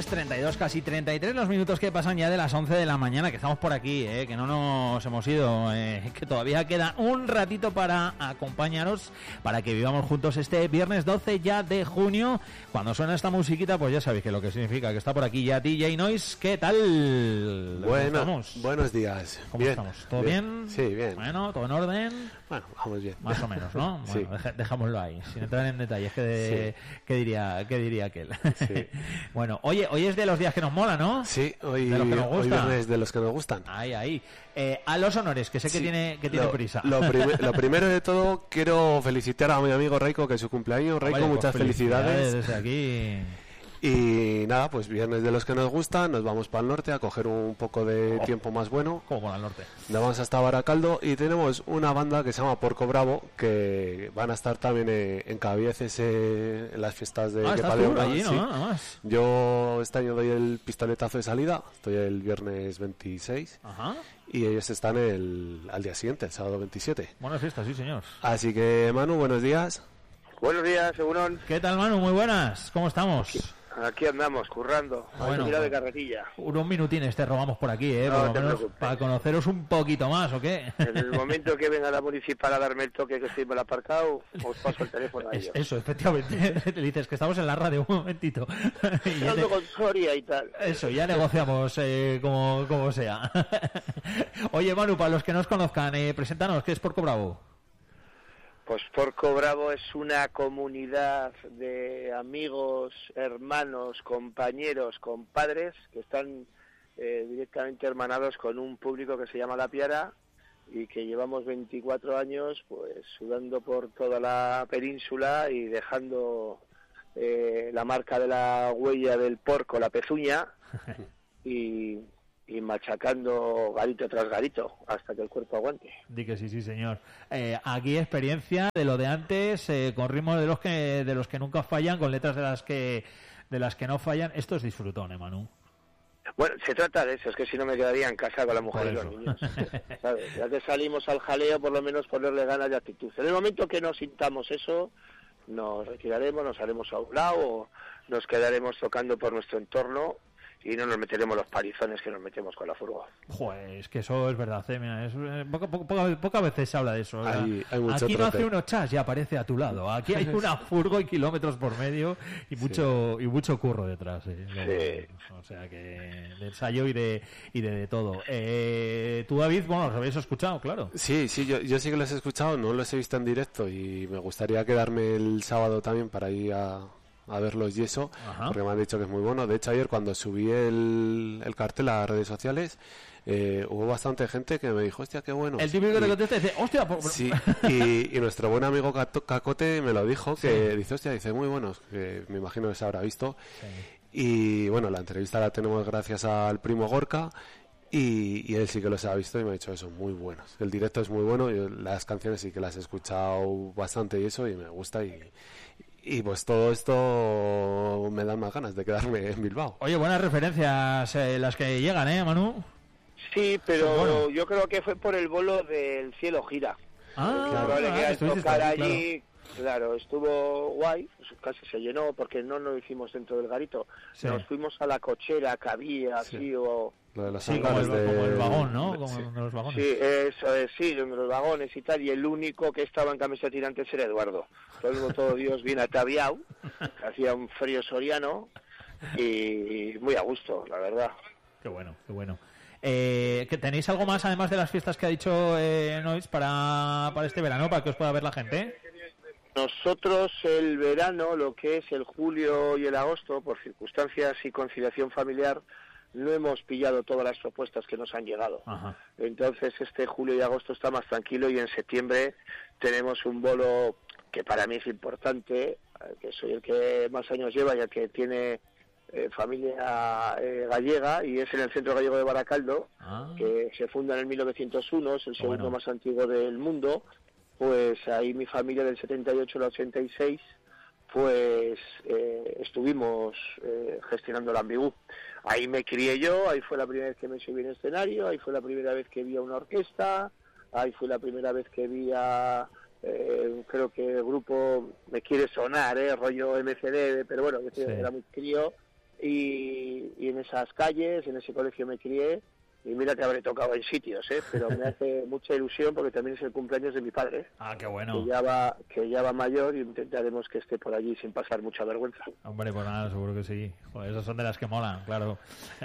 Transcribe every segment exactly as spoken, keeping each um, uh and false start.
pues treinta y dos, casi treinta y tres los minutos que pasan ya de las once de la mañana, que estamos por aquí, eh, que no nos hemos ido, eh, que todavía queda un ratito para acompañaros, para que vivamos juntos este viernes doce ya de junio. Cuando suena esta musiquita, pues ya sabéis que lo que significa que está por aquí ya D J Noise. ¿Qué tal? Bueno, estamos? Buenos días. ¿Cómo bien, estamos? ¿Todo bien? bien? Sí, bien. Bueno, ¿todo en orden? Bueno, vamos bien. Más o menos, ¿no? Bueno, sí. deja, dejámoslo ahí, sin entrar en detalles. ¿Qué, de, sí. ¿qué diría, qué diría aquel? Sí. Bueno, oye, hoy es de los días que nos mola, ¿no? Sí, hoy, de los que nos hoy gusta. viernes de los que nos gustan. Ahí, ahí. Eh, a los honores, que sé que sí. tiene que tiene lo, prisa. Lo, prim lo primero de todo, quiero felicitar a mi amigo Raiko, que es su cumpleaños. Raiko, vale, muchas pues felicidades. felicidades desde aquí. Y nada, pues viernes de los que nos gustan, nos vamos para el norte a coger un poco de oh, tiempo más bueno. ¿Cómo para el norte? Nos vamos hasta Baracaldo y tenemos una banda que se llama Porco Bravo, que van a estar también en, en Cabieces eh, en las fiestas de ah, que estás tú allí, ¿no? Sí. Nada más. Yo este año doy el pistoletazo de salida, estoy el viernes veintiséis. Ajá. Y ellos están el, al día siguiente, el sábado veintisiete. Buenas fiestas, sí, señor. Así que, Manu, buenos días. Buenos días, Segurón. ¿Qué tal, Manu? Muy buenas. ¿Cómo estamos? Aquí, aquí andamos, currando. Bueno, mira de carretilla. Unos minutines te robamos por aquí, ¿eh? No, por lo te menos preocupes. para conoceros un poquito más, ¿o qué? En el momento que venga la municipal a darme el toque que estoy mal aparcado, os paso el teléfono a Es, ellos. eso, efectivamente. Te dices que estamos en la radio un momentito. Y ya Ando te- con Soria y tal. Eso, ya negociamos eh, como, como sea. Oye, Manu, para los que no os conozcan, eh, preséntanos, ¿qué es Porco Bravo? Pues Porco Bravo es una comunidad de amigos, hermanos, compañeros, compadres que están eh, directamente hermanados con un público que se llama La Piara y que llevamos veinticuatro años pues sudando por toda la península y dejando eh, la marca de la huella del porco, la pezuña, y, y machacando garito tras garito hasta que el cuerpo aguante. Di que sí, sí, señor. Eh, aquí experiencia de lo de antes, eh, con ritmos de los que de los que nunca fallan, con letras de las que de las que no fallan. Esto es disfrutón, ¿eh, Manu? Bueno, se trata de eso, es que si no me quedaría en casa con la mujer Por y los eso. niños. ¿Sabes? Ya que salimos al jaleo, por lo menos ponerle ganas de actitud. En el momento que no sintamos eso, nos retiraremos, nos haremos a un lado o nos quedaremos tocando por nuestro entorno y no nos meteremos los palizones que nos metemos con la furgo. Pues que eso es verdad, eh, mira, es, eh, poca, poca, poca, pocas veces se habla de eso. ¿verdad? Hay- hay mucho Aquí no trote. hace unos chas y aparece a tu lado. Aquí hay una furgo y kilómetros por medio y mucho y mucho curro detrás. Eh. Sí. O sea que de ensayo y de y de, de todo. Eh, tú, David, bueno, los habéis escuchado, claro. Sí, sí, yo, yo sí que los he escuchado, no los he visto en directo y me gustaría quedarme el sábado también para ir a, a verlos y eso, Ajá. porque me han dicho que es muy bueno. De hecho, ayer cuando subí el, el cartel a las redes sociales, eh, hubo bastante gente que me dijo, hostia, qué bueno. El típico que te Y- contesta y dice, hostia, por... Sí, y, y nuestro buen amigo Cato- Cacote me lo dijo, que Sí. dice, hostia, dice, muy buenos, que me imagino que se habrá visto. Sí. Y bueno, la entrevista la tenemos gracias al primo Gorka. Y, y él sí que los ha visto y me ha dicho eso, muy buenos. El directo es muy bueno, y las canciones sí que las he escuchado bastante y eso, y me gusta. Y, y pues todo esto me da más ganas de quedarme en Bilbao. Oye, buenas referencias eh, las que llegan, ¿eh, Manu? Sí, pero Bueno. yo creo que fue por el bolo del Cielo Gira. Ah, Claro, vale, que al estuviste tocar por aquí, allí, claro, estuvo guay, pues casi se llenó porque no lo hicimos dentro del garito. Sí. Nos fuimos a la cochera que había, Sí. así, o... Lo de los Sí, como el, hangares de... como el vagón, ¿no? Como Sí. de los vagones. Sí, eso es, sí, de los vagones y tal, y el único que estaba en camisa tirantes era Eduardo. Todo, todo Dios bien ataviado, hacía un frío soriano y muy a gusto, la verdad. Qué bueno, qué bueno. Eh, ¿que ¿Tenéis algo más, además de las fiestas que ha dicho eh, Nois, para, para este verano, para que os pueda ver la gente? Nosotros el verano, lo que es el julio y el agosto, por circunstancias y conciliación familiar, no hemos pillado todas las propuestas que nos han llegado. Ajá. Entonces este julio y agosto está más tranquilo y en septiembre tenemos un bolo que para mí es importante, eh, que soy el que más años lleva ya que tiene eh, familia eh, gallega y es en el Centro Gallego de Baracaldo, Ah. que se funda en el mil novecientos uno, es el segundo Bueno. más antiguo del mundo. Pues ahí mi familia del setenta y ocho al ochenta y seis pues eh, estuvimos eh, gestionando la Ambigú. Ahí me crié yo, ahí fue la primera vez que me subí en escenario, ahí fue la primera vez que vi a una orquesta, ahí fue la primera vez que vi a, eh, creo que el grupo me quiere sonar, eh, rollo M C D, pero bueno, yo Sí. era muy crío, y, y en esas calles, en ese colegio me crié. Y mira que habré tocado en sitios, ¿eh? Pero me hace mucha ilusión porque también es el cumpleaños de mi padre. Ah, qué bueno. Que ya va, que ya va mayor y intentaremos que esté por allí sin pasar mucha vergüenza. Hombre, pues nada, seguro que sí. Joder, esas son de las que molan, claro.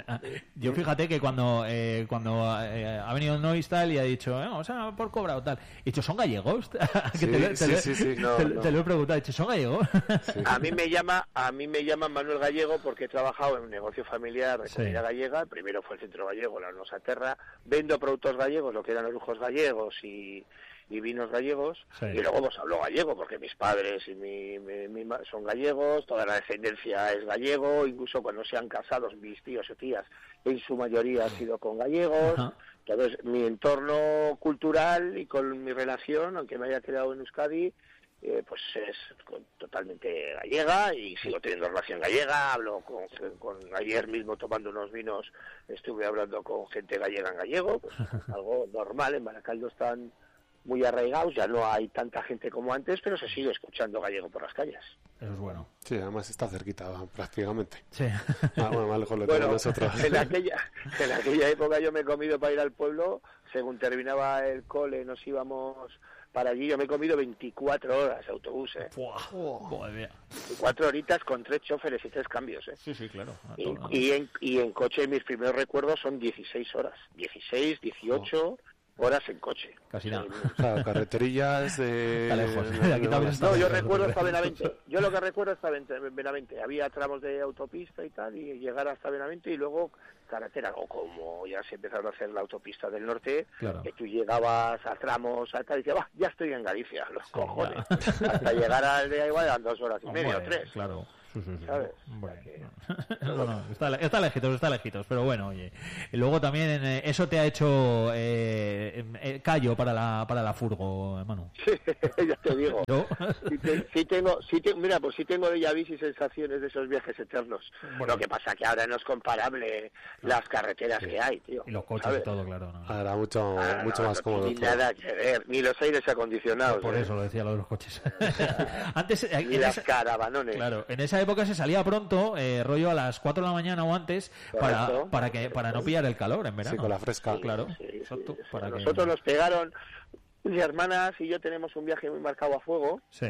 Yo fíjate que cuando eh, cuando eh, ha venido Noistal y ha dicho, eh, o sea, por cobrado tal. He dicho, ¿son gallegos? que sí, te, te, sí, te, sí, sí. No, te, no. te lo he preguntado, he dicho, ¿son gallegos? Sí. A mí me llama, a mí me llama Manuel Gallego porque he trabajado en un negocio familiar de Sí. comida gallega. El primero fue el Centro Gallego, la Nosa Terra. Vendo productos gallegos, lo que eran los lujos gallegos y, y vinos gallegos, Sí. y luego pues hablo gallego, porque mis padres y mi, mi, mi ma- son gallegos, toda la descendencia es gallego, incluso cuando se han casado mis tíos o tías, en su mayoría ha sido con gallegos. Ajá. Entonces, mi entorno cultural y con mi relación, aunque me haya creado en Euskadi, eh, pues es con- totalmente gallega y sigo teniendo relación gallega. Hablo con, con ayer mismo tomando unos vinos, estuve hablando con gente gallega en gallego, pues algo normal. En Baracaldo están muy arraigados, ya no hay tanta gente como antes, pero se sigue escuchando gallego por las calles. Eso es bueno. Sí, además está cerquita prácticamente. Sí. Ah, bueno, más lejos lo Bueno, tenemos nosotros. en aquella, en aquella época yo me he comido para ir al pueblo, según terminaba el cole nos íbamos para allí, yo me he comido veinticuatro horas de autobús, ¿eh? Buah, joder, mía. Cuatro horitas con tres choferes y tres cambios, ¿eh? Sí, sí, claro. A Y, todo. y en, y en coche mis primeros recuerdos son dieciséis horas, dieciséis, dieciocho horas en coche. Casi nada. O sea, carreterillas de... Está lejos. de- de- Aquí también está. No, yo recuerdo hasta Benavente. Yo lo que recuerdo hasta Ben- Benavente. Había tramos de autopista y tal, y llegar hasta Benavente y luego carretera. O como ya se empezaron a hacer la autopista del norte, Claro. que tú llegabas a tramos, a tal, y decías, "Bah, ya estoy en Galicia, los Sí, cojones". ya. Hasta llegar al de igual eran dos horas y media o Hombre, tres. Claro. Sí, sí, sí. ¿Sabes? Hombre, O sea que- no, no, está, está lejitos, está lejitos, pero bueno, oye. Y luego también eh, eso te ha hecho eh, eh, callo para la para la furgo, Manu. Ya te digo. ¿No? Sí, te- sí tengo, sí te- mira, pues sí tengo déjà vu y sensaciones de esos viajes eternos. Bueno. Lo que pasa que ahora no es comparable las carreteras que hay, tío. Y los coches ¿sabes? y todo, claro. ¿no? Ahora mucho, Ah, mucho no, más no cómodo. tiene todo. nada que ver, ni los aires acondicionados, Por ¿eh? eso lo decía lo de los coches. Antes, eh, ni en las esa, caravanones. claro, en esa época se salía pronto, eh, rollo a las cuatro de la mañana o antes, para, Correcto. para que para no pillar el calor en verano. Sí, con la fresca. Claro, Sí, sí, exacto. sí. Para que- Nosotros nos pegaron, mis hermanas y yo tenemos un viaje muy marcado a fuego, Sí.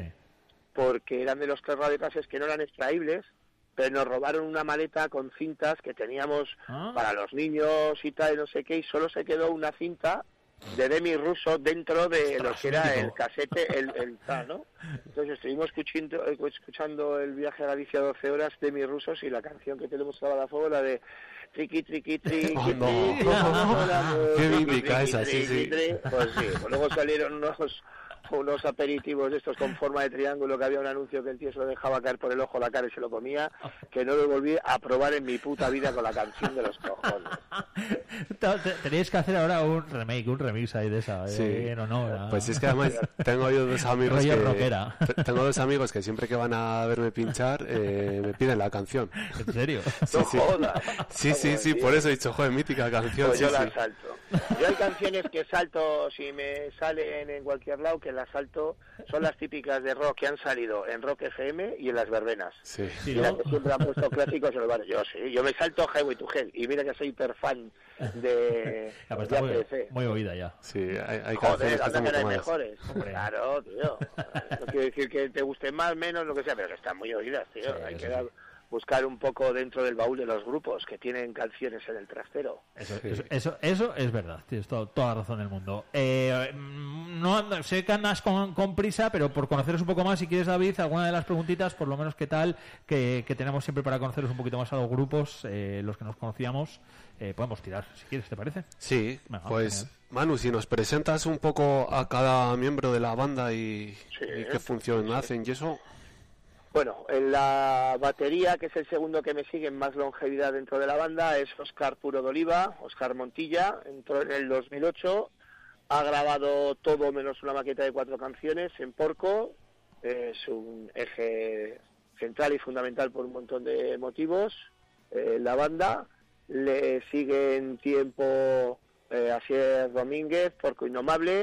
porque eran de los tres radiocases que no eran extraíbles, pero nos robaron una maleta con cintas que teníamos Ah. para los niños y tal, y no sé qué, y solo se quedó una cinta de Demi Russo dentro de lo que era mítico. el casete, el, el tal, ¿no? Entonces estuvimos escuchando, escuchando el viaje a Galicia doce horas, Demi Russo, y la canción que tenemos grabada a fuego, la de triqui, triqui, triqui, Oh, no. triqui, Qué triqui, mítica triqui, esa, sí, triqui, sí. triqui. Pues sí, pues luego salieron unos unos aperitivos de estos con forma de triángulo, que había un anuncio que el tío se lo dejaba caer por el ojo la cara y se lo comía, que no lo volví a probar en mi puta vida con la canción de los cojones. Te- te- Tenéis que hacer ahora un remake, un remix ahí de esa, Sí. eh, en honor a- Pues es que además tengo yo dos amigos Rollo que rockera. te- tengo dos amigos que siempre que van a verme pinchar eh, me piden la canción. ¿En serio? Sí, No sí. jodas. Sí, sí, sí, Tío. por eso he dicho, joder, mítica canción. Pues Sí, yo sí. la salto. Yo hay canciones que salto, si me salen en cualquier lado, que las salto, son las típicas de rock que han salido en Rock F M y en las verbenas. Sí. Sí, Y ¿no? las que siempre han puesto clásicos en los bares. Yo sí, yo me salto Highway to Hell. Y mira que soy hiper fan de, Ya, pero de está muy, A C D C. muy oída ya. Sí, hay, hay canciones Joder, que anda están que no hay muy mejores. Claro, tío. No quiero decir que te guste más, menos, lo que sea, pero que están muy oídas, tío. Sí, hay eso que sí. dar- buscar un poco dentro del baúl de los grupos que tienen canciones en el trastero. Eso, Sí. eso, eso, eso es verdad, tienes to- toda la razón del mundo. Eh, mm, no ando- sé que andas con, con prisa, pero por conoceros un poco más, si quieres, David, alguna de las preguntitas, por lo menos qué tal, que, que tenemos siempre para conoceros un poquito más a los grupos, eh, los que nos conocíamos, eh, podemos tirar, si quieres, ¿te parece? Sí, Venga, pues genial. Manu, si nos presentas un poco a cada miembro de la banda y, Sí, y qué función sí. hacen y eso. Bueno, en la batería, que es el segundo que me sigue en más longevidad dentro de la banda, es Óscar Puro de Oliva, Óscar Montilla, entró en el dos mil ocho, ha grabado todo menos una maqueta de cuatro canciones en Porco, es un eje central y fundamental por un montón de motivos. Eh, la banda le sigue en tiempo eh, Asier Domínguez, Porco Innomable,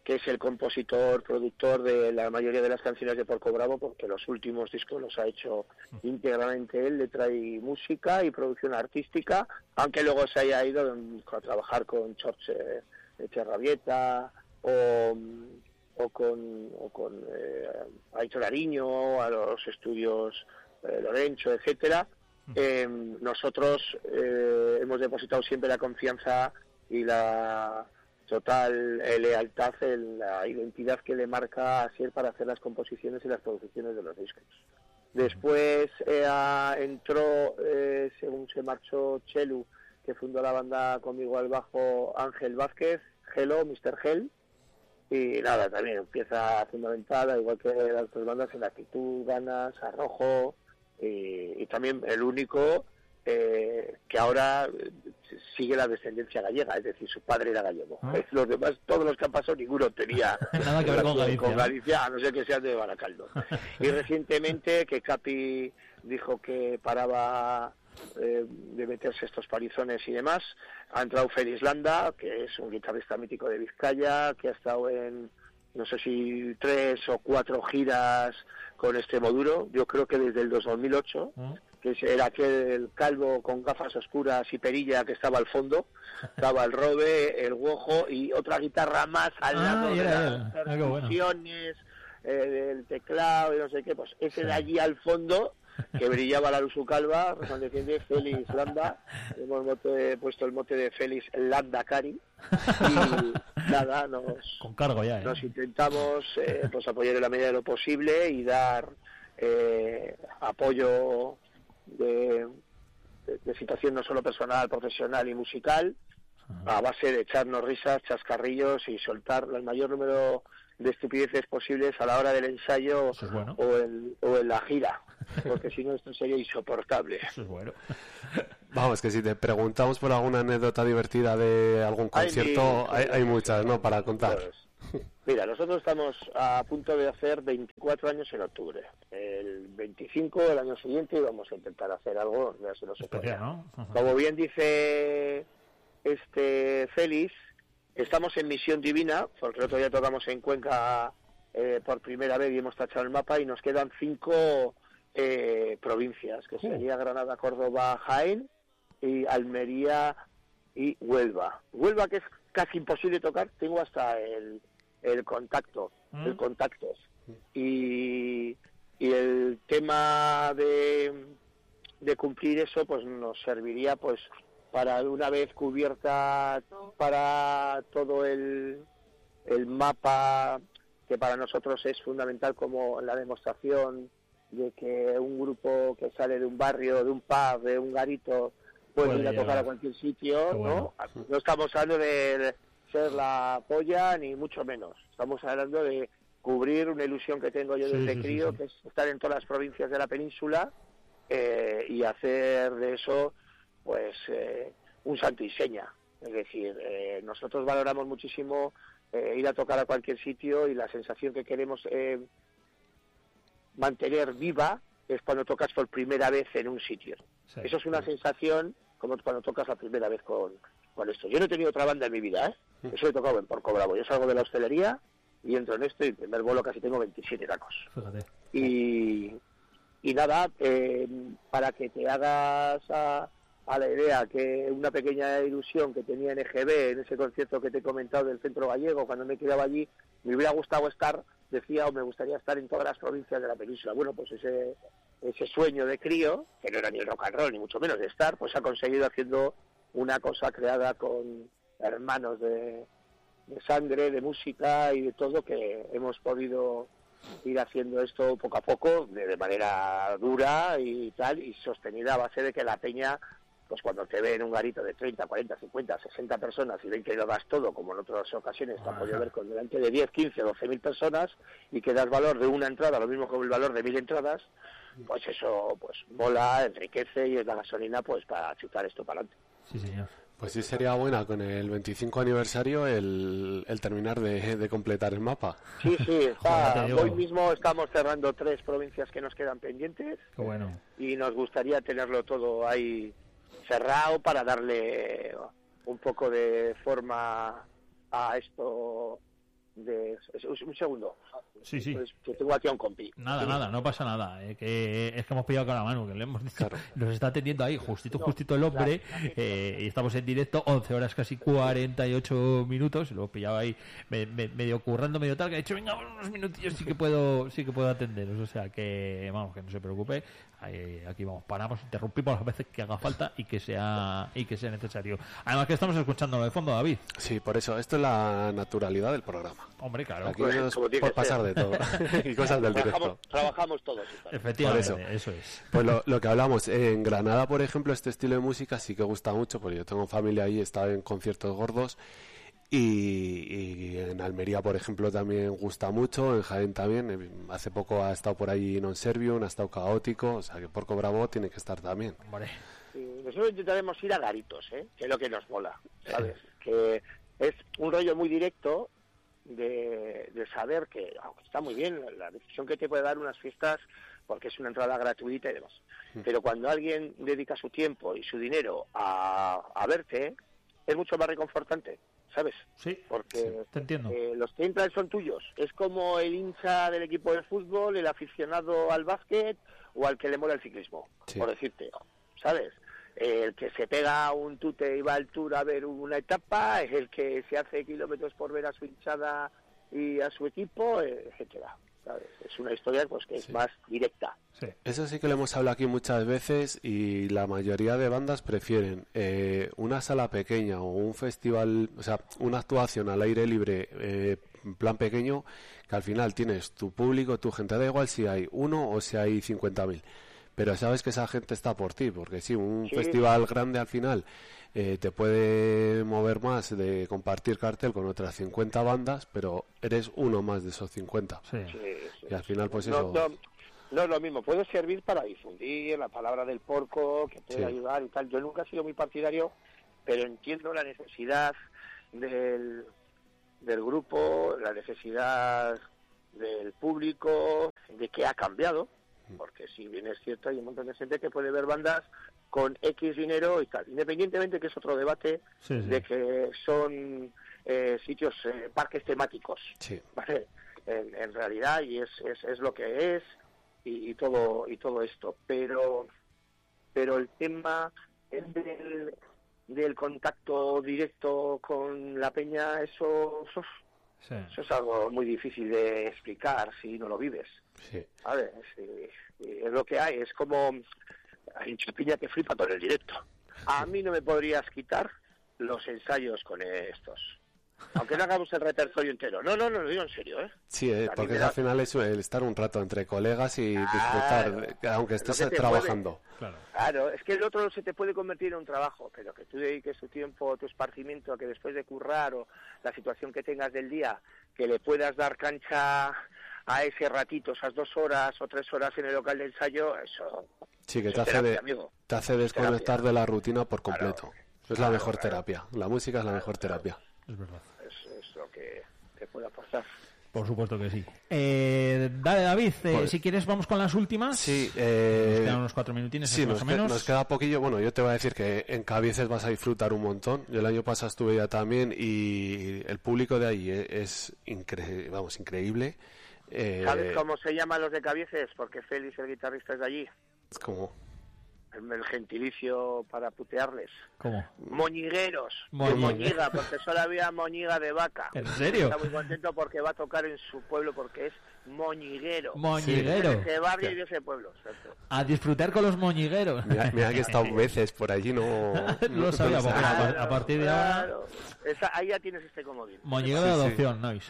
que es el compositor, productor de la mayoría de las canciones de Porco Bravo, porque los últimos discos los ha hecho íntegramente él, letra y música y producción artística, aunque luego se haya ido a trabajar con George Echerrabieta o, o con, o con eh, Aitor Ariño, a los estudios eh, Lorenzo, etcétera. Eh, nosotros eh, hemos depositado siempre la confianza y la total eh, lealtad en la identidad que le marca a Asier para hacer las composiciones y las producciones de los discos. Después eh, a, entró, eh, según se marchó Chelu, que fundó la banda conmigo al bajo, Ángel Vázquez, Gelo, mister Gel, y nada, también empieza fundamental, al igual que las otras bandas, en actitud, ganas, arrojo, y, y también el único eh, que ahora sigue la descendencia gallega, es decir, su padre era gallego. ¿Ah? Los demás, todos los que han pasado, ninguno tenía nada que ver con Galicia, con Galicia, a no ser que sean de Baracaldo. Y recientemente, que Capi dijo que paraba eh, de meterse estos parizones y demás, ha entrado Félix Landa, que es un guitarrista mítico de Vizcaya, que ha estado en, no sé si tres o cuatro giras con Extremoduro, yo creo que desde el dos mil ocho, ¿Mm? que era aquel calvo con gafas oscuras y perilla que estaba al fondo, estaba el Robe, el Guojo y otra guitarra más al lado ah, de las percusiones, ah, bueno. eh, del teclado y no sé qué, pues ese sí. de allí al fondo, que brillaba la luz su calva, resplandeciente, Félix Landa, hemos mote, puesto el mote de Félix Landa Cari, y nada, nos, Con cargo ya, ¿eh? nos intentamos eh, pues apoyar en la medida de lo posible y dar eh, apoyo De, de, de situación no solo personal, profesional y musical, a base de echarnos risas, chascarrillos y soltar el mayor número de estupideces posibles a la hora del ensayo es bueno. o, en, o en la gira, porque si no esto sería insoportable. Eso es bueno. Vamos, que si te preguntamos por alguna anécdota divertida de algún concierto, hay, hay, hay muchas, ¿no?, para contar. Pues, mira, nosotros estamos a punto de hacer veinticuatro años en octubre. El veinticinco del año siguiente vamos a intentar hacer algo, ya se nos ocurre. ¿No? Como bien dice este Félix, estamos en Misión Divina, porque el otro día tocamos en Cuenca eh, por primera vez y hemos tachado el mapa y nos quedan cinco eh, provincias, que sería Granada, Córdoba, Jaén y Almería y Huelva. Huelva, que es casi imposible tocar, tengo hasta el el contacto, ¿Mm? el contacto. Y, y el tema de, de cumplir eso, pues nos serviría pues para una vez cubierta para todo el, el mapa, que para nosotros es fundamental como la demostración de que un grupo que sale de un barrio, de un pub, de un garito, puede ir a tocar llevar a cualquier sitio, bueno. ¿no? No estamos hablando de, de ser la polla, ni mucho menos. Estamos hablando de cubrir una ilusión que tengo yo desde sí, sí, crío, sí, sí. que es estar en todas las provincias de la península eh, y hacer de eso pues eh, un santo y seña. Es decir, eh, nosotros valoramos muchísimo eh, ir a tocar a cualquier sitio y la sensación que queremos eh, mantener viva es cuando tocas por primera vez en un sitio. Sí, eso es una sí. sensación como cuando tocas la primera vez con, con esto. Yo no he tenido otra banda en mi vida, ¿eh? Eso he tocado en Porco Bravo. Yo salgo de la hostelería y entro en esto y el primer vuelo casi tengo veintisiete tacos. Fíjate. Y, y nada, eh, para que te hagas a, a la idea que una pequeña ilusión que tenía en E G B, en ese concierto que te he comentado del Centro Gallego, cuando me quedaba allí, me hubiera gustado estar, decía, o me gustaría estar en todas las provincias de la península. Bueno, pues ese ese sueño de crío, que no era ni rock and roll, ni mucho menos de estar, pues ha conseguido haciendo una cosa creada con hermanos de, de sangre, de música y de todo, que hemos podido ir haciendo esto poco a poco, de, de manera dura y tal, y sostenida a base de que la peña, pues cuando te ve en un garito de treinta, cuarenta, cincuenta, sesenta personas y ven que lo das todo, como en otras ocasiones te ha podido ver con delante de diez, quince, doce mil personas, y que das valor de una entrada, lo mismo que el valor de mil entradas, pues eso pues mola, enriquece y es la gasolina pues para chutar esto para adelante. Sí, señor. Pues sí, sería buena con el veinticinco aniversario el, el terminar de, de completar el mapa. Sí, sí, está, hoy mismo estamos cerrando tres provincias que nos quedan pendientes. Qué bueno. Y nos gustaría tenerlo todo ahí cerrado para darle un poco de forma a esto de un segundo. Sí, sí. Pues, que tengo aquí a un compi. Nada, sí. nada, no pasa nada. Eh, que es que hemos pillado con la mano, que le hemos dicho. Claro. Nos está atendiendo ahí, justito, no, justito el hombre. Claro, eh, y estamos en directo, once horas casi cuarenta y ocho minutos. Y lo he pillado ahí me, me, medio currando, medio tal. Que ha dicho, venga, unos minutillos, sí que puedo sí que puedo atenderos. O sea que, vamos, que no se preocupe. Ahí, aquí vamos, paramos, interrumpimos las veces que haga falta y que sea y que sea necesario. Además que estamos escuchándolo de fondo, David. Sí, por eso, esto es la naturalidad del programa. Hombre, claro. Aquí es por pasar de todo. Y cosas del trabajamos, directo. Trabajamos todos. Efectivamente, eso. eso es. Pues lo, lo que hablamos, en Granada, por ejemplo, este estilo de música sí que gusta mucho, porque yo tengo familia ahí, he estado en conciertos gordos. Y, y en Almería, por ejemplo, también gusta mucho, en Jaén también. Hace poco ha estado por ahí Non Servium, ha estado Caótico, o sea que Porco Bravo tiene que estar también. Vale. Sí, nosotros intentaremos ir a garitos, ¿eh? Que es lo que nos mola, ¿sabes? Que es un rollo muy directo de, de saber que, aunque está muy bien la decisión que te puede dar unas fiestas, porque es una entrada gratuita y demás, mm. pero cuando alguien dedica su tiempo y su dinero a, a verte, es mucho más reconfortante. ¿Sabes? Sí, porque sí, te entiendo. Eh, los que entran son tuyos. Es como el hincha del equipo de fútbol, el aficionado al básquet o al que le mola el ciclismo, sí. por decirte, ¿sabes? Eh, el que se pega un tute y va al Tour a ver una etapa, es el que se hace kilómetros por ver a su hinchada y a su equipo, eh, etcétera. ¿Sabes? Es una historia pues que es sí. más directa. Sí. Eso sí que lo hemos hablado aquí muchas veces y la mayoría de bandas prefieren eh, una sala pequeña o un festival, o sea, una actuación al aire libre eh, en plan pequeño, que al final tienes tu público, tu gente, da igual si hay uno o si hay cincuenta mil, pero sabes que esa gente está por ti, porque sí, un sí. festival grande al final eh, te puede mover más de compartir cartel con otras cincuenta bandas, pero eres uno más de esos cincuenta. Sí. Sí, sí, y al final, pues no, eso... No, no es lo mismo, puede servir para difundir la palabra del porco, que puede sí. ayudar y tal. Yo nunca he sido muy partidario, pero entiendo la necesidad del, del grupo, la necesidad del público, de que ha cambiado, porque si bien es cierto, hay un montón de gente que puede ver bandas con X dinero y tal, independientemente que es otro debate sí, sí. de que son eh, sitios, eh, parques temáticos, sí. ¿vale? En, en realidad, y es, es, es lo que es, y, y todo y todo esto, pero pero el tema es del, del contacto directo con la peña, eso, eso, sí. eso es algo muy difícil de explicar si no lo vives. Sí. A ver, es, es lo que hay, es como hay un chupiña que flipa con el directo. A mí no me podrías quitar los ensayos con estos. Aunque no hagamos el repertorio entero. No, no, no, lo digo en serio, ¿eh? Sí, eh, porque al final es el estar un rato entre colegas y claro, disfrutar, aunque estés trabajando. Claro. claro, es que el otro se te puede convertir en un trabajo, pero que tú dediques tu tiempo, tu esparcimiento, a que después de currar o la situación que tengas del día, que le puedas dar cancha a ese ratito, esas dos horas o tres horas en el local de ensayo, eso... Sí, que eso te, hace terapia, de, amigo. te hace desconectar de la rutina por completo. Claro, es claro, la mejor claro. terapia. La música es la mejor terapia. Es verdad. Es, es lo que te puede aportar. Por supuesto que sí. Eh, dale, David, eh, pues, si quieres vamos con las últimas. Sí. Eh, nos quedan unos cuatro minutines, sí, más nos, o menos. Que, nos queda poquillo. Bueno, yo te voy a decir que en Cabieces vas a disfrutar un montón. Yo el año pasado estuve ya también y el público de ahí es incre vamos, increíble. Eh, ¿Sabes cómo se llaman los de Cabieces? Porque Félix, el guitarrista, es de allí. ¿Cómo? El, el gentilicio para putearles. ¿Cómo? Moñigueros. Moñiga. Moñiga, porque solo había moñiga de vaca. ¿En serio? Está muy contento porque va a tocar en su pueblo, porque es moñiguero. Moñiguero. De ese barrio y de ese pueblo. ¿Cierto? A disfrutar con los moñigueros. Mira, mira que he estado veces por allí, no... no lo sabía, porque claro, a partir de ahora... Claro. Esa, ahí ya tienes este comodín. Moñiguero de adopción, sí. Nois.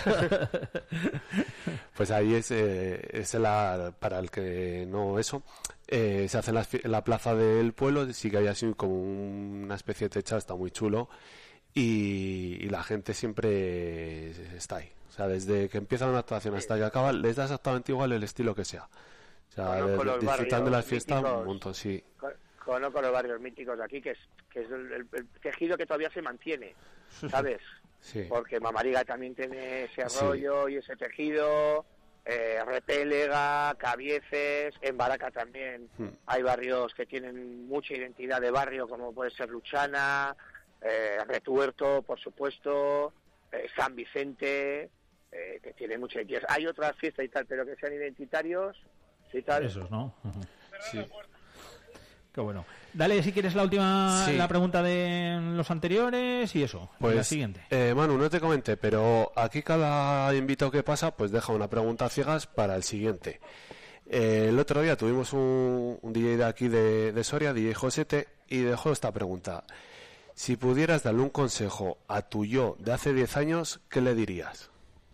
Pues ahí es, eh, es la, para el que no eso... Eh, se hace en la, en la plaza del pueblo, sí que hay así como una especie de techado, está muy chulo y, y la gente siempre está ahí, o sea, desde que empieza una actuación hasta que acaba les da exactamente igual el estilo que sea, o sea, de, de, disfrutando de las fiestas un montón, sí. Conozco los barrios míticos de aquí, que es, que es el, el, el tejido que todavía se mantiene, ¿sabes? Sí. Porque Mamariga también tiene ese Sí. rollo y ese tejido... Eh, Repélega, Cabieces, en Baraca también hmm. hay barrios que tienen mucha identidad de barrio, como puede ser Luchana, eh, Retuerto, por supuesto, eh, San Vicente, eh, que tiene muchas fiestas. Hay otras fiestas y tal, pero que sean identitarios y tal. Esos, ¿no? Uh-huh. Sí. Qué bueno. Dale, si quieres, la última, Sí. la pregunta de los anteriores y eso. Pues, la siguiente. Eh, Manu, no te comenté, pero aquí cada invitado que pasa, pues deja una pregunta ciegas para el siguiente. Eh, el otro día tuvimos un, un D J de aquí de, de Soria, D J Josete, y dejó esta pregunta. Si pudieras darle un consejo a tu yo de hace diez años, ¿qué le dirías?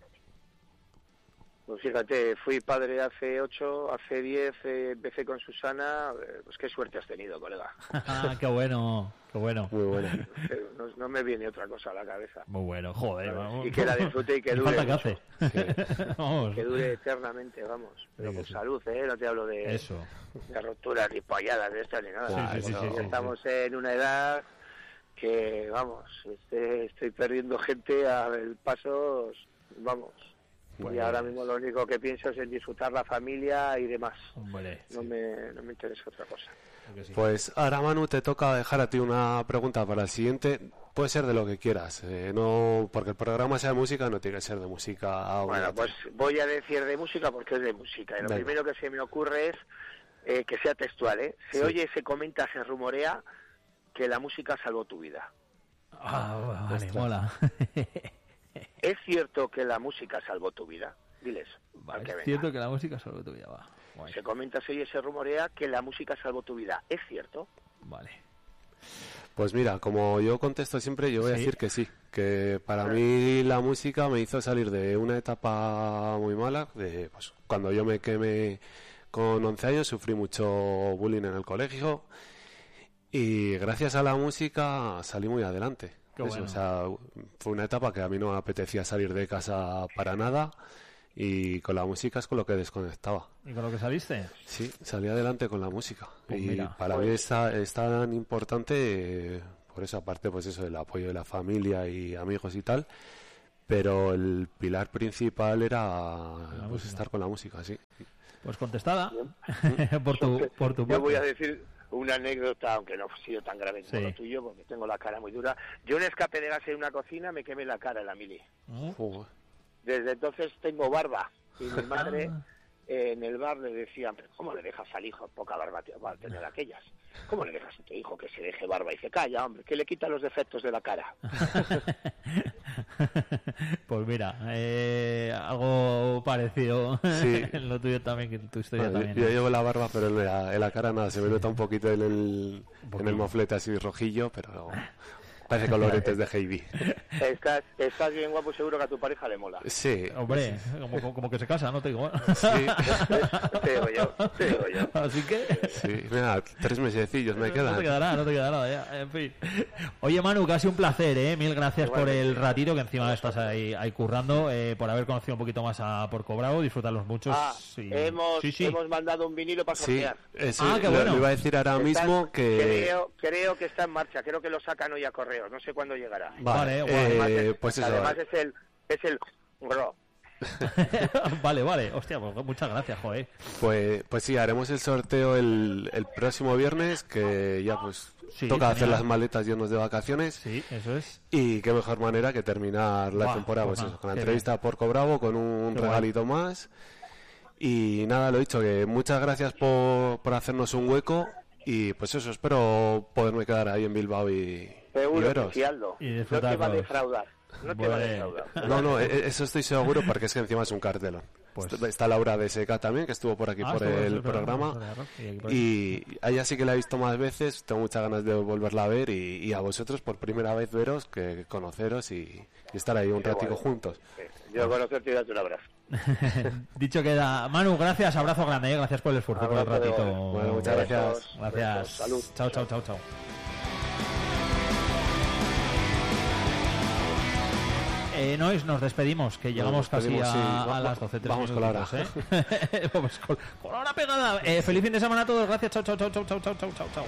Pues fíjate, fui padre hace ocho, hace diez, eh, empecé con Susana, eh, pues qué suerte has tenido, colega. Qué bueno, qué bueno. Muy bueno. No, no me viene otra cosa a la cabeza. Muy bueno, joder. Vamos. Y que la disfrute y que Ni dure falta que mucho. hace. Sí. Vamos. Que dure eternamente, vamos. Pero Sí, con sí. salud, ¿eh? No te hablo de, Eso. de roturas ni polladas de estas ni nada. Sí, sí, sí, Bueno, sí, sí, estamos en una edad que, vamos, este, estoy perdiendo gente a el pasos, vamos. Pues- Y ahora mismo lo único que pienso es en disfrutar la familia y demás. Hombre, No, me, no me interesa otra cosa. porque sí. Pues ahora, Manu, te toca dejar a ti una pregunta para el siguiente. Puede ser de lo que quieras, eh, no porque el programa sea de música, no tiene que ser de música. Bueno, pues voy a decir de música porque es de música. Y lo Venga. primero que se me ocurre es eh, que sea textual, ¿eh? Se Sí. oye, se comenta, se rumorea que la música salvó tu vida. Ah, vale, Ostras. mola. ¿Es cierto que la música salvó tu vida? Diles. Vale, al que es venga. cierto que la música salvó tu vida, va. Guay. Se comenta, se oye, se rumorea que la música salvó tu vida. ¿Es cierto? Vale. Pues mira, como yo contesto siempre, yo voy a Sí. decir que sí, que para mí la música me hizo salir de una etapa muy mala, de pues cuando yo me quemé con once años, sufrí mucho bullying en el colegio y gracias a la música salí muy adelante. Qué Eso, bueno. o sea, fue una etapa que a mí no me apetecía salir de casa para nada y con la música es con lo que desconectaba. ¿Y con lo que saliste? Sí, salí adelante con la música. Pues y mira. para Pues- mí es, ta- es tan importante, eh, por eso aparte pues eso, el apoyo de la familia y amigos y tal, pero el pilar principal era pues, música. estar con la música, sí. Pues contestada. por tu, por tu Yo voy a parte. decir una anécdota, aunque no ha sido tan grave como Sí. lo tuyo, porque tengo la cara muy dura. Yo un escape de gas en una cocina me quemé la cara en la mili. ¿Eh? Joder. Desde entonces tengo barba. Y mi madre Ah. eh, en el bar le decían, "¿Pero ¿cómo le dejas al hijo? Poca barba tío, va a tener aquellas. ¿Cómo le dejas a tu hijo que se deje barba?" Y dice, calla, hombre, que le quita los defectos de la cara. Pues mira, eh, algo parecido Sí. en lo tuyo también, que en tu historia Bueno, yo, también. yo ¿no? llevo la barba, pero en la, en la cara nada, se me nota un poquito en el, en el moflete así rojillo, pero parece coloretes de Heidi. Estás, estás bien guapo, seguro que a tu pareja le mola. Sí, Hombre, como, como- como que se casa, no te digo. sí, Te digo yo, te digo yo. Así que sí. Mira, tres mesecillos me no quedan. te quedará, no te quedará ya. En fin. Oye, Manu, casi un placer, ¿eh? Mil gracias por el ratito que encima estás ahí, ahí currando, eh, por haber conocido un poquito más a Porco Bravo, disfrutarlos muchos. Ah, y- hemos, sí, sí. hemos mandado un vinilo para Sí, sortear. eso Ah, qué lo- bueno. lo iba a decir ahora Está- mismo que... Creo, creo que está en marcha, creo que lo sacan hoy a correos, no sé cuándo llegará. Vale, Vale, guay. eh, Además, es- pues eso. además es el, es el bro. Vale, vale. Hostia, pues muchas gracias, joder. Pues, pues sí, haremos el sorteo el, el próximo viernes, que ya pues Sí, toca hacer genial. las maletas y irnos de vacaciones. Sí, eso es. Y qué mejor manera que terminar la Buah, temporada, pues pues nada, eso, con la qué entrevista a Porco Bravo, con un Qué regalito más. Y nada, lo dicho, que muchas gracias por, por hacernos un hueco. Y pues eso, espero poderme quedar ahí en Bilbao y, y Seguro que veros. sí, Aldo. Y No disfrutar te va a todos. defraudar. No te va a Bueno. defraudar. No, no, e- eso estoy seguro porque es que encima es un cartelón. Pues- Está- Está Laura de Seca también, que estuvo por aquí Ah, por esto- el esto es verdad, programa. esto es verdad, y aquí por aquí. Y a ella sí que la he visto más veces, tengo muchas ganas de volverla a ver y, y a vosotros por primera vez veros, que conoceros y, y estar ahí un Qué ratico guay. juntos. Sí, yo conocerte y darte un abrazo. Dicho queda. Manu, gracias, abrazo grande, ¿eh? Gracias por el esfuerzo, por el Abrazo de ratito. gol. Bueno, muchas gracias. Besos, Gracias. besos, salud. Chao, chao, chao, chao. Eh, Nois, nos despedimos, que llegamos casi despedimos, a, sí. a Va- las doce. tres vamos con la hora. minutitos, ¿eh? Vamos con, con la hora pegada. Eh, feliz fin de semana a todos. Gracias. Chao, chao, chao, chao, chao, chao, chao, chao.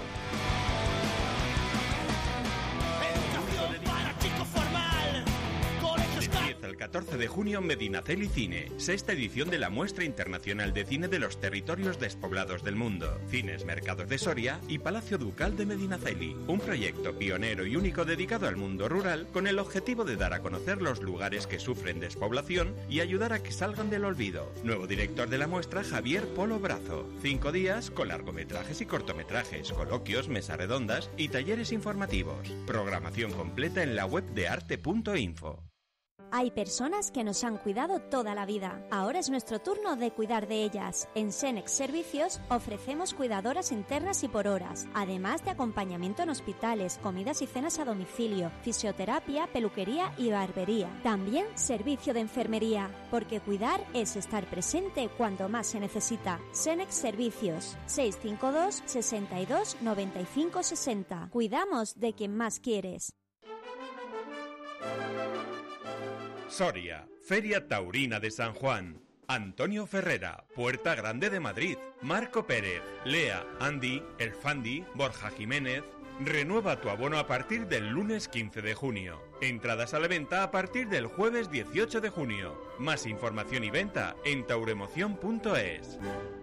Educación para chico formal. Colegios Del diez al catorce doce de junio, Medinaceli Cine, sexta edición de la Muestra Internacional de Cine de los Territorios Despoblados del Mundo, Cines Mercados de Soria y Palacio Ducal de Medinaceli, un proyecto pionero y único dedicado al mundo rural con el objetivo de dar a conocer los lugares que sufren despoblación y ayudar a que salgan del olvido. Nuevo director de la muestra, Javier Polo Brazo. Cinco días con largometrajes y cortometrajes, coloquios, mesas redondas y talleres informativos. Programación completa en la web de arte punto info. Hay personas que nos han cuidado toda la vida. Ahora es nuestro turno de cuidar de ellas. En Senex Servicios ofrecemos cuidadoras internas y por horas, además de acompañamiento en hospitales, comidas y cenas a domicilio, fisioterapia, peluquería y barbería. También servicio de enfermería, porque cuidar es estar presente cuando más se necesita. Senex Servicios, seiscientos cincuenta y dos, sesenta y dos, noventa y cinco, sesenta. Cuidamos de quien más quieres. Soria, Feria Taurina de San Juan. Antonio Ferrera, Puerta Grande de Madrid. Marco Pérez, Lea, Andy, El Fandi, Borja Jiménez. Renueva tu abono a partir del lunes quince de junio. Entradas a la venta a partir del jueves dieciocho de junio. Más información y venta en tauremoción punto es.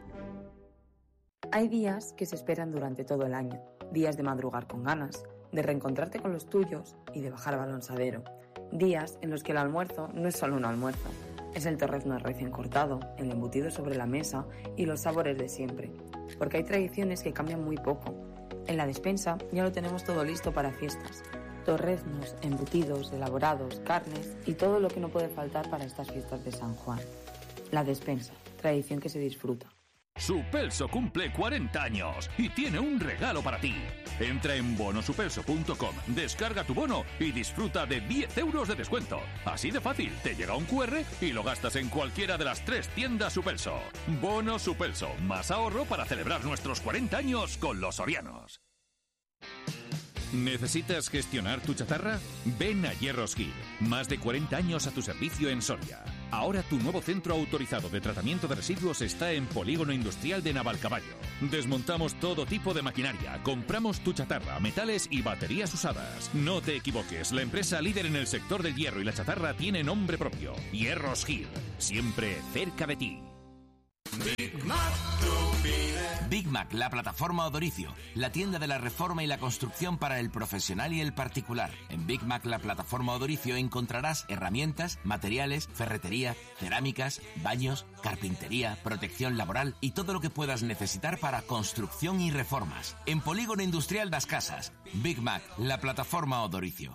Hay días que se esperan durante todo el año. Días de madrugar con ganas, de reencontrarte con los tuyos y de bajar al balonsadero. Días en los que el almuerzo no es solo un almuerzo, es el torrezno recién cortado, el embutido sobre la mesa y los sabores de siempre. Porque hay tradiciones que cambian muy poco. En la despensa ya lo tenemos todo listo para fiestas. Torreznos, embutidos, elaborados, carnes y todo lo que no puede faltar para estas fiestas de San Juan. La despensa, tradición que se disfruta. Supelso cumple cuarenta años y tiene un regalo para ti. Entra en bono supelso punto com, descarga tu bono y disfruta de diez euros de descuento. Así de fácil, te llega un cu erre y lo gastas en cualquiera de las tres tiendas Supelso. Bono Supelso, más ahorro para celebrar nuestros cuarenta años con los sorianos. ¿Necesitas gestionar tu chatarra? Ven a Hierros Gil. Más de cuarenta años a tu servicio en Soria. Ahora tu nuevo centro autorizado de tratamiento de residuos está en Polígono Industrial de Navalcaballo. Desmontamos todo tipo de maquinaria, compramos tu chatarra, metales y baterías usadas. No te equivoques, la empresa líder en el sector del hierro y la chatarra tiene nombre propio. Hierros Gil, siempre cerca de ti. Big Mac, Big Mac, la plataforma Odoricio, la tienda de la reforma y la construcción para el profesional y el particular. En Big Mac, la plataforma Odoricio, encontrarás herramientas, materiales, ferretería, cerámicas, baños, carpintería, protección laboral y todo lo que puedas necesitar para construcción y reformas. En Polígono Industrial Das Casas, Big Mac, la plataforma Odoricio.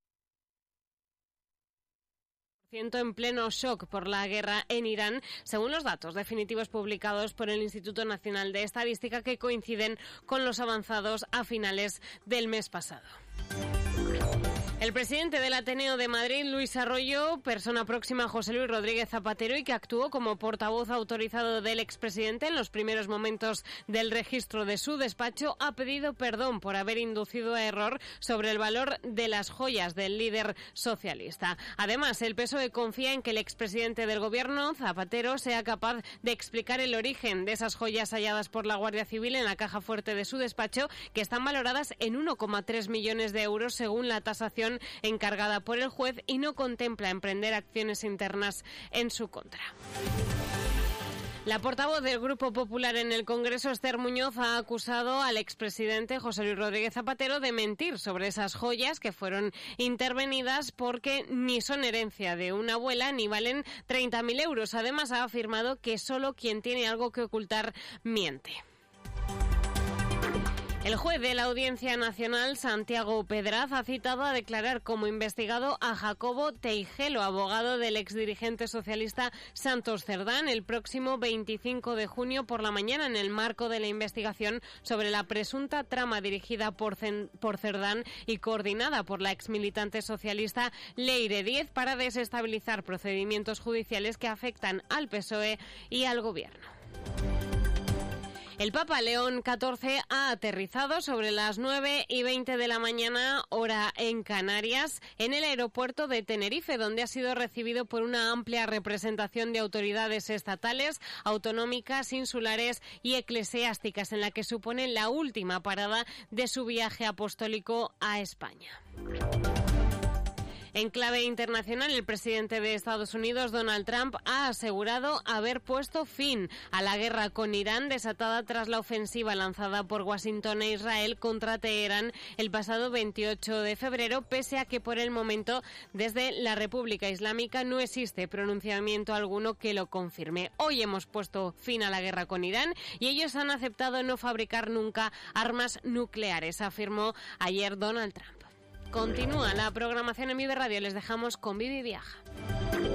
En pleno shock por la guerra en Irán, según los datos definitivos publicados por el Instituto Nacional de Estadística, que coinciden con los avanzados a finales del mes pasado. El presidente del Ateneo de Madrid, Luis Arroyo, persona próxima a José Luis Rodríguez Zapatero y que actuó como portavoz autorizado del expresidente en los primeros momentos del registro de su despacho, ha pedido perdón por haber inducido a error sobre el valor de las joyas del líder socialista. Además, el P S O E confía en que el expresidente del gobierno, Zapatero, sea capaz de explicar el origen de esas joyas halladas por la Guardia Civil en la caja fuerte de su despacho, que están valoradas en uno coma tres millones de euros según la tasación encargada por el juez, y no contempla emprender acciones internas en su contra. La portavoz del Grupo Popular en el Congreso, Esther Muñoz, ha acusado al expresidente José Luis Rodríguez Zapatero de mentir sobre esas joyas que fueron intervenidas porque ni son herencia de una abuela ni valen treinta mil euros. Además, ha afirmado que solo quien tiene algo que ocultar miente. El juez de la Audiencia Nacional, Santiago Pedraz, ha citado a declarar como investigado a Jacobo Teijelo, abogado del exdirigente socialista Santos Cerdán, el próximo veinticinco de junio por la mañana, en el marco de la investigación sobre la presunta trama dirigida por, por Cerdán y coordinada por la exmilitante socialista Leire Díez para desestabilizar procedimientos judiciales que afectan al P S O E y al Gobierno. El Papa León catorce ha aterrizado sobre las nueve y veinte de la mañana, hora en Canarias, en el aeropuerto de Tenerife, donde ha sido recibido por una amplia representación de autoridades estatales, autonómicas, insulares y eclesiásticas, en la que supone la última parada de su viaje apostólico a España. En clave internacional, el presidente de Estados Unidos, Donald Trump, ha asegurado haber puesto fin a la guerra con Irán desatada tras la ofensiva lanzada por Washington e Israel contra Teherán el pasado veintiocho de febrero, pese a que por el momento desde la República Islámica no existe pronunciamiento alguno que lo confirme. Hoy hemos puesto fin a la guerra con Irán y ellos han aceptado no fabricar nunca armas nucleares, afirmó ayer Donald Trump. Continúa la programación en Vive Radio. Les dejamos con Vivi Viaja.